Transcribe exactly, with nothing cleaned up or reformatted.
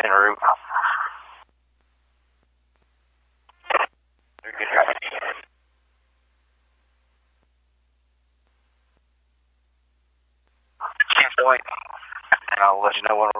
en route. Point, and I'll let you know when